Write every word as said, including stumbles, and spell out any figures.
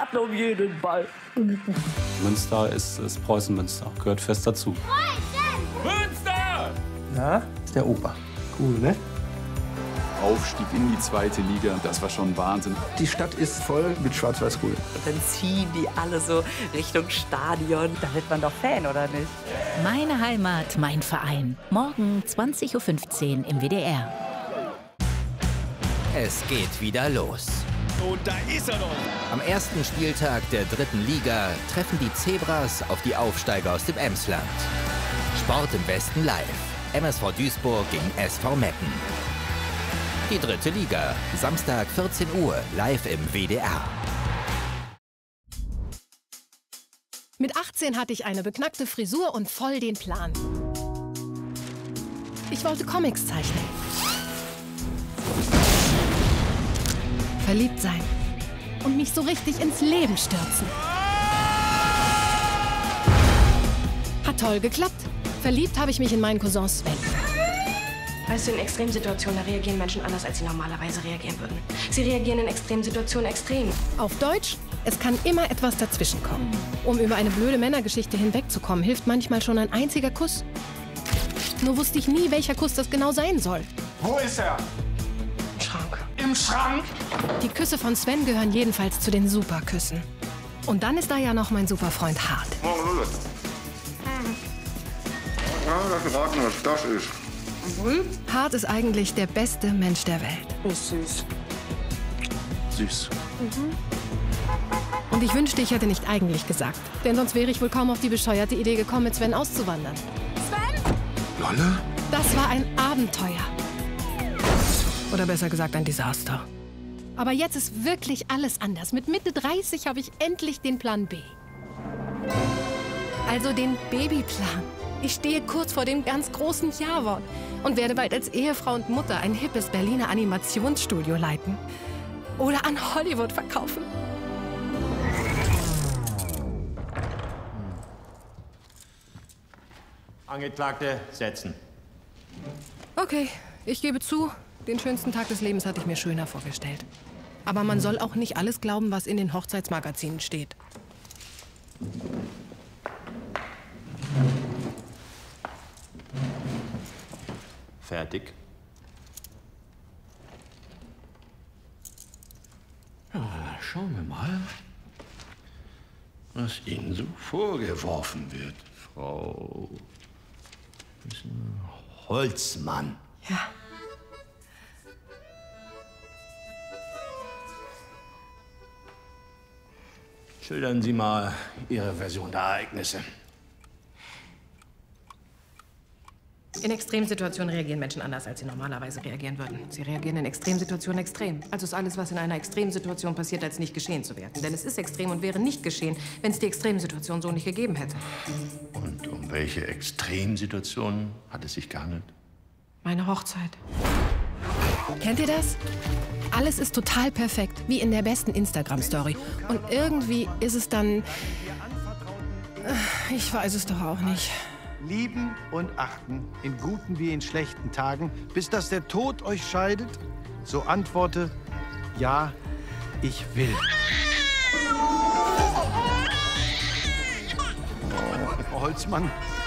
Schlachten um jeden Ball. Münster ist, ist Preußen-Münster, gehört fest dazu. Münster! Na, ist der Opa. Cool, ne? Aufstieg in die zweite Liga, das war schon Wahnsinn. Die Stadt ist voll mit Schwarz-Weiß-Grün. Und dann ziehen die alle so Richtung Stadion. Da wird man doch Fan, oder nicht? Meine Heimat, mein Verein. Morgen zwanzig Uhr fünfzehn im W D R. Es geht wieder los. Und da ist er noch. Am ersten Spieltag der dritten Liga treffen die Zebras auf die Aufsteiger aus dem Emsland. Sport im Westen live. M S V Duisburg gegen S V Meppen. Die dritte Liga, Samstag vierzehn Uhr, live im W D R. Mit achtzehn hatte ich eine beknackte Frisur und voll den Plan. Ich wollte Comics zeichnen. Verliebt sein. Und mich so richtig ins Leben stürzen. Hat toll geklappt. Verliebt habe ich mich in meinen Cousin Sven. Weißt du, in Extremsituationen, da reagieren Menschen anders, als sie normalerweise reagieren würden. Sie reagieren in Extremsituationen extrem. Auf Deutsch, es kann immer etwas dazwischenkommen. Um über eine blöde Männergeschichte hinwegzukommen, hilft manchmal schon ein einziger Kuss. Nur wusste ich nie, welcher Kuss das genau sein soll. Wo ist er? Im Schrank. Im Schrank? Die Küsse von Sven gehören jedenfalls zu den Superküssen. Und dann ist da ja noch mein Superfreund Hart. Ja, das raten, was das ist. Hart ist eigentlich der beste Mensch der Welt. Ist süß. Süß. Mhm. Und ich wünschte, ich hätte nicht eigentlich gesagt. Denn sonst wäre ich wohl kaum auf die bescheuerte Idee gekommen, mit Sven auszuwandern. Sven! Lolle? Das war ein Abenteuer. Oder besser gesagt, ein Desaster. Aber jetzt ist wirklich alles anders. Mit Mitte dreißig habe ich endlich den Plan B. Also den Babyplan. Ich stehe kurz vor dem ganz großen Jahrwort und werde bald als Ehefrau und Mutter ein hippes Berliner Animationsstudio leiten. Oder an Hollywood verkaufen. Angeklagte, setzen. Okay, ich gebe zu, den schönsten Tag des Lebens hatte ich mir schöner vorgestellt. Aber man soll auch nicht alles glauben, was in den Hochzeitsmagazinen steht. Fertig. Ja, schauen wir mal, was Ihnen so vorgeworfen wird, Frau Holzmann. Ja. Schildern Sie mal Ihre Version der Ereignisse. In Extremsituationen reagieren Menschen anders, als sie normalerweise reagieren würden. Sie reagieren in Extremsituationen extrem. Also ist alles, was in einer Extremsituation passiert, als nicht geschehen zu werten. Denn es ist extrem und wäre nicht geschehen, wenn es die Extremsituation so nicht gegeben hätte. Und um welche Extremsituationen hat es sich gehandelt? Meine Hochzeit. Kennt ihr das? Alles ist total perfekt, wie in der besten Instagram-Story. Und irgendwie ist es dann... Ich weiß es doch auch nicht. Lieben und achten, in guten wie in schlechten Tagen, bis dass der Tod euch scheidet? So antworte, ja, ich will. Oh, Frau Holzmann,